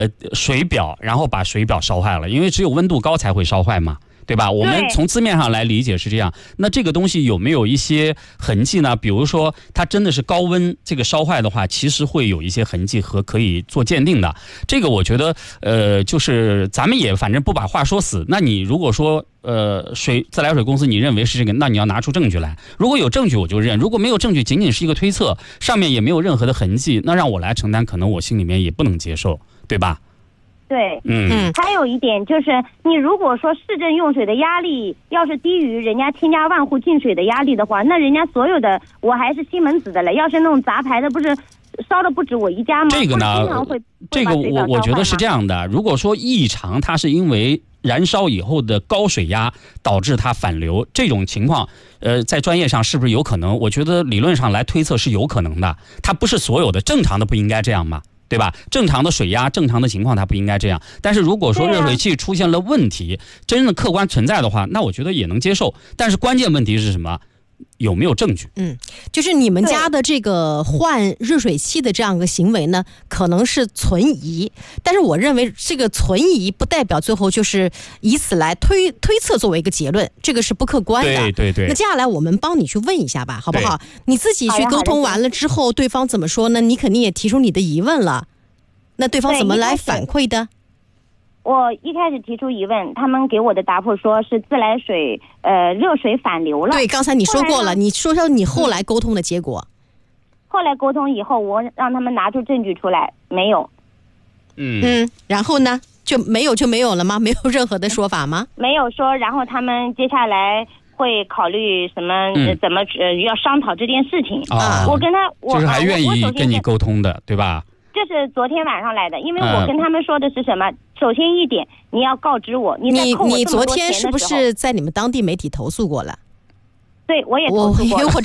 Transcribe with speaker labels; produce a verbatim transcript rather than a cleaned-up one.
Speaker 1: 呃水表，然后把水表烧坏了，因为只有温度高才会烧坏嘛。对吧？我们从字面上来理解是这样。那这个东西有没有一些痕迹呢？比如说它真的是高温这个烧坏的话，其实会有一些痕迹和可以做鉴定的。这个我觉得呃就是咱们也反正不把话说死。那你如果说呃水自来水公司你认为是这个，那你要拿出证据来。如果有证据我就认，如果没有证据仅仅是一个推测，上面也没有任何的痕迹，那让我来承担，可能我心里面也不能接受，对吧？
Speaker 2: 对，
Speaker 1: 嗯，
Speaker 2: 还有一点就是，你如果说市政用水的压力要是低于人家千家万户进水的压力的话，那人家所有的我还是西门子的了。要是那种杂牌的，不是烧的不止我一家吗？
Speaker 1: 这个呢，这个我我觉得是这样的。如果说异常，它是因为燃烧以后的高水压导致它反流，这种情况，呃，在专业上是不是有可能？我觉得理论上来推测是有可能的。它不是所有的正常的不应该这样吗？对吧？正常的水压，正常的情况它不应该这样。但是如果说热水器出现了问题，真的客观存在的话，那我觉得也能接受。但是关键问题是什么？有没有证据？
Speaker 3: 嗯，就是你们家的这个换热水器的这样一个行为呢，可能是存疑，但是我认为这个存疑不代表最后就是以此来推推测作为一个结论，这个是不客观的。
Speaker 1: 对对对。
Speaker 3: 那接下来我们帮你去问一下吧，好不好？你自己去沟通完了之后，对方怎么说呢？你肯定也提出你的疑问了，那对方怎么来反馈的？
Speaker 2: 我一开始提出疑问，他们给我的答复说是自来水呃热水反流了。
Speaker 3: 对，刚才你说过了，你说说你后来沟通的结果。
Speaker 2: 后来沟通以后，我让他们拿出证据出来，没有。
Speaker 1: 嗯
Speaker 3: 嗯，然后呢？就没有就没有了吗？没有任何的说法吗？
Speaker 2: 没有说，然后他们接下来会考虑什么、嗯呃、怎么呃要商讨这件事情
Speaker 1: 啊。
Speaker 2: 我跟他我
Speaker 1: 就是还愿意跟你沟通的，对吧？
Speaker 2: 这是昨天晚上来的，因为我跟他们说的是什么？嗯、首先一点，你要告知我，你在扣我这么多钱的时候，
Speaker 3: 你你昨天是不是在你们当地媒体投诉过了？
Speaker 2: 对，我也投诉过了。